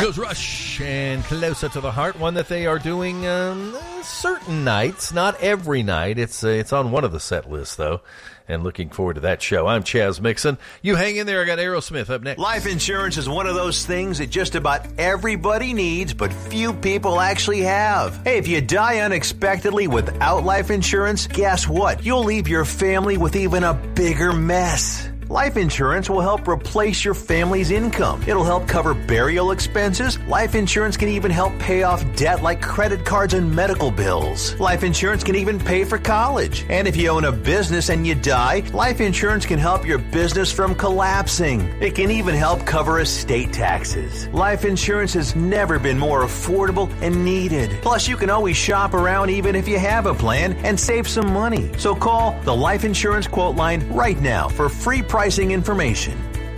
goes Rush, and Closer to the Heart, one that they are doing certain nights, not every night. It's on one of the set lists, though, and looking forward to that show. I'm Chaz Mixon. You hang in there. I got Aerosmith up next. Life insurance is one of those things that just about everybody needs, but few people actually have. Hey, if you die unexpectedly without life insurance, guess what? You'll leave your family with even a bigger mess. Life insurance will help replace your family's income. It'll help cover burial expenses. Life insurance can even help pay off debt like credit cards and medical bills. Life insurance can even pay for college. And if you own a business and you die, life insurance can help your business from collapsing. It can even help cover estate taxes. Life insurance has never been more affordable and needed. Plus, you can always shop around even if you have a plan and save some money. So call the Life Insurance Quote Line right now for free pricing information.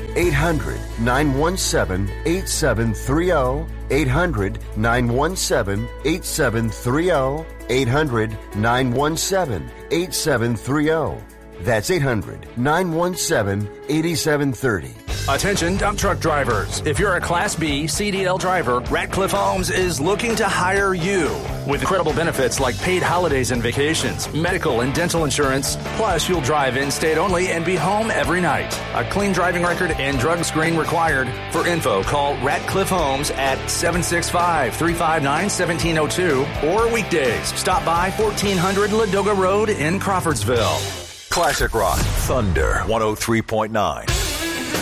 800-917-8730. 800-917-8730. 800-917-8730. That's 800-917-8730. Attention dump truck drivers. If you're a Class B CDL driver, Ratcliffe Homes is looking to hire you. With incredible benefits like paid holidays and vacations, medical and dental insurance, plus you'll drive in-state only and be home every night. A clean driving record and drug screen required. For info, call Ratcliffe Homes at 765-359-1702 or weekdays. Stop by 1400 Ladoga Road in Crawfordsville. Classic Rock Thunder 103.9.